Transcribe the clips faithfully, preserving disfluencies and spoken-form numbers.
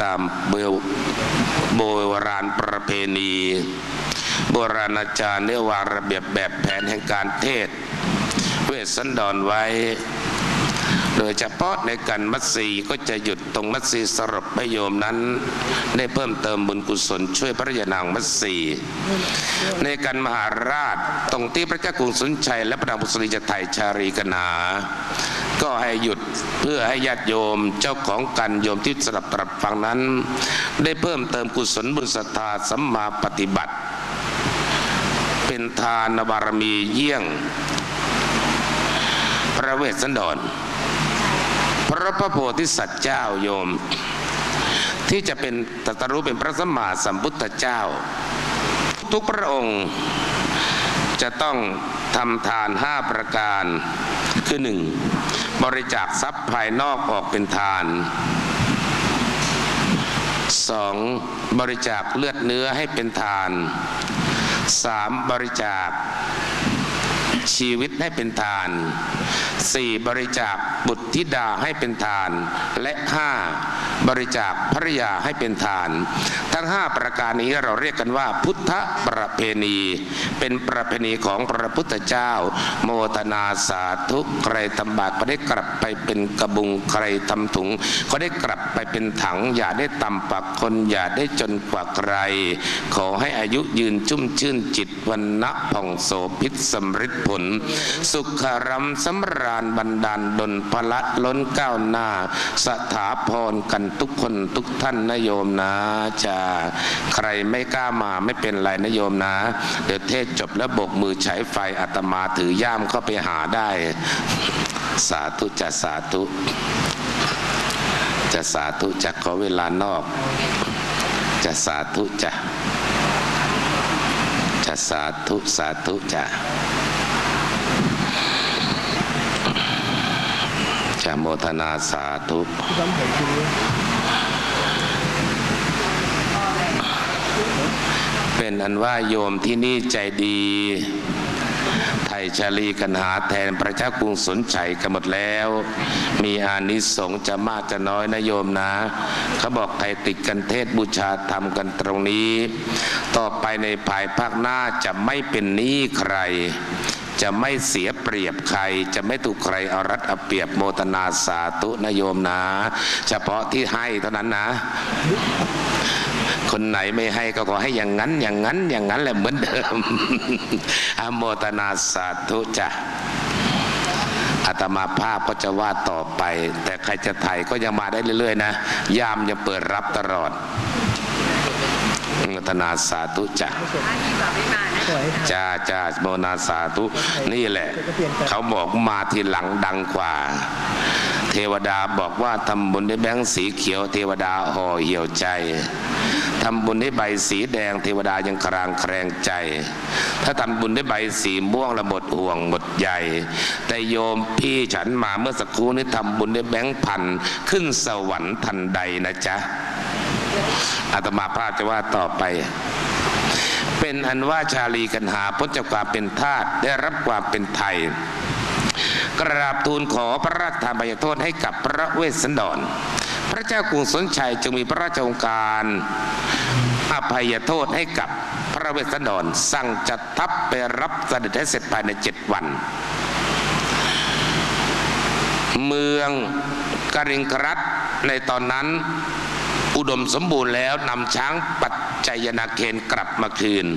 ตามโบราณประเพณีโบราณอาจารย์ได้วางระเบียบแบบแผนแห่งการเทศเวสสันดรไว้โดยเฉพาะในการมัสสีก็จะหยุดตรงมัสสีสรุปให้โยมนั้นได้เพิ่มเติมบุญกุศลช่วยพระยานางมัสสีในการมหาราชตรงที่พระเจ้ากรุงสุนชัยและพระนางบุษรีจะไถ่ชารีกันหาก็ให้หยุดเพื่อให้ญาติโยมเจ้าของกันโยมที่สลับตรับฟังนั้นได้เพิ่มเติมกุศลบุญศรัทธาสัมมาปฏิบัติเป็นทานบารมีเยี่ยงพระเวสสันดรพระพระโพธิสัตว์เจ้าโยมที่จะเป็นตรัสรู้เป็นพระสัมมาสัมพุทธเจ้าทุกพระองค์จะต้องทำทานห้าประการคือหนึ่งบริจาคทรัพย์ภายนอกออกเป็นทานสองบริจาคเลือดเนื้อให้เป็นทานสามบริจาคชีวิตให้เป็นทานสี่บริจาคบุตรธิดาให้เป็นทานและห้าบริจาคภริยาให้เป็นทานทั้งห้าประการนี้เราเรียกกันว่าพุทธประเพณีเป็นประเพณีของพระพุทธเจ้าโมทนาสาธุใครทำบาตรก็ได้กลับไปเป็นกระบุงใครทำถุงก็ได้กลับไปเป็นถังอย่าได้ต่ำกว่าคนอย่าได้จนกว่าใครขอให้อายุยืนชุ่มชื่นจิตวันณะผ่องโสภิตสำฤทธิ์ผลสุขรัมสำราญบันดาลดลพละล้นก้าวหน้าสถาพรกันทุกคนทุกท่านนะโยมนะจะใครไม่กล้ามาไม่เป็นไรนะโยมนะเดี๋ยวเทศจบแล้วโบกมือใช้ไฟอาตมาถือย่ามเข้าไปหาได้สาธุจะสาธุจะสาธุจะขอเวลานอกจะสาธุจะจะสาธุสาธุจะจะโมทนาสาธุเป็นอันว่าโยมที่นี่ใจดีไถ่ชาลีกันหาแทนพระเจ้ากรุงสุนชัยกันหมดแล้วมีอานิสงส์จะมากจะน้อยนะโยมนะเขาบอกใครติดกันเทศบูชาธรรมกันตรงนี้ต่อไปในภายภาคหน้าจะไม่เป็นหนี้ใครจะไม่เสียเปรียบใครจะไม่ถูกใครเอารัดเอาเปรียบโมทนาสาธุนะโยมนะเฉพาะที่ให้เท่านั้นนะคนไหนไม่ให้ก็ขอให้อย่างนั้นอย่างนั้นอย่างนั้นแหละเหมือนเดิมอโมทนาสาธุจ้ะอาตมาภาพก็จะว่าต่อไปแต่ใครจะไถ่ก็ยังมาได้เรื่อยๆนะยามยังเปิดรับตลอดโมทนาสาธุจ้ะจ้าจ้าโมทนาสาธุนี่แหละเขาบอกมาทีหลังดังกว่าเทวดาบอกว่าทำบุญด้วยแบงค์สีเขียวเทวดาห่อเหี่ยวใจทำบุญด้วยใบสีแดงเทวดายังครางแคลงใจถ้าทำบุญด้วยใบสีม่วงละหมดห่วงหมดใหญ่แต่โยมพี่ฉันมาเมื่อสักครู่นี้ทำบุญด้วยแบงค์พันขึ้นสวรรค์ทันใดนะจ๊ะอาตมาภาพจะว่าต่อไปเป็นอันว่าชาลีกันหาพ้นจากความเป็นทาสได้รับความเป็นไทยกราบทูลขอพระราชทานอภัยโทษให้กับพระเวสสันดรพระเจ้ากรุงสุนชัยจึงมีพระราชโองการอภัยโทษให้กับพระเวสสันดรสั่งจัดทัพไปรับเสด็จให้เสร็จภายในเจ็ดวันเมืองกริงครัตในตอนนั้นอุดมสมบูรณ์แล้วนำช้างปัจจัยนาเคนกลับมาคืน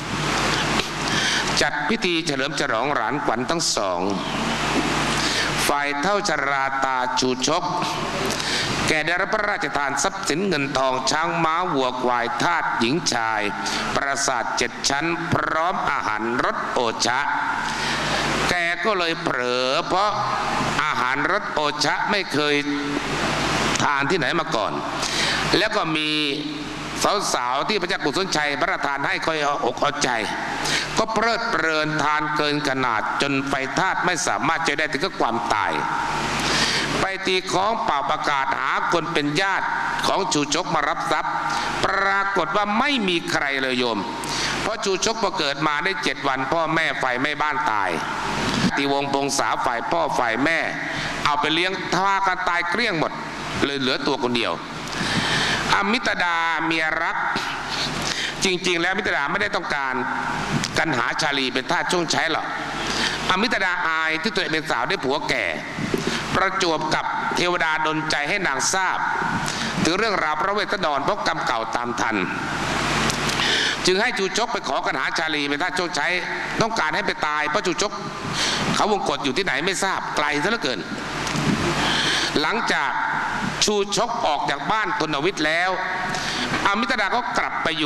จัดพิธีเฉลิมฉลองหลานขวัญทั้งสองฝ่ายเท่าชราตาชูชกแก่ได้รับพระราชทานทรัพย์สินเงินทองช้างม้าวัวควายทาสหญิงชายปราสาทเจ็ดชั้นพร้อมอาหารรสโอชะแกก็เลยเผลอเพราะอาหารรสโอชะไม่เคยทานที่ไหนมาก่อนแล้วก็มีสาวๆที่พระเจ้ากุศลชัยพระราชทานให้คอยเอาอกเอาใจก็เพลิดเพลินทานเกินขนาดจนไฟธาตุไม่สามารถจะได้ถึงกับความตายไปตีของเป่าประกาศหาคนเป็นญาติของชูชกมารับทรัพย์ปรากฏว่าไม่มีใครเลยโยมเพราะชูชกพอเกิดมาได้เจ็ดวันพ่อแม่ฝ่ายแม่บ้านตายตีวงพงษาฝ่ายพ่อฝ่ายแม่เอาไปเลี้ยงทากันตายเกลี้ยงหมดเลยเหลือตัวคนเดียวอมิตดาเมียรักจริงๆแล้วอมิตดาไม่ได้ต้องการกันหาชาลีเป็นทาสช่วงใช้หรอกอมิตดาอายที่ตัวเองเป็นสาวได้ผัวแก่ประจวบกับเทวดาดลใจให้นางทราบถึงเรื่องราวพระเวทสันดรเพราะกรรมเก่าตามทันจึงให้จูชกไปขอกันหาชาลีเป็นทาสช่วงใช้ต้องการให้ไปตายเพราะจูชกเขาวงกฏอยู่ที่ไหนไม่ทราบไกลซะเหลือเกินหลังจากชูชกออกจากบ้านตุนวิทย์แล้วอมิตดาก็กลับไปอยู่